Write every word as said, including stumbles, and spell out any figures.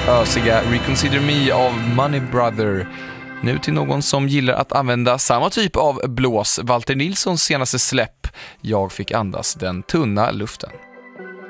ösiga Reconsider Me av Money Brother. Nu till någon som gillar att använda samma typ av blås, Walter Nilssons senaste släpp, Jag fick andas den tunna luften.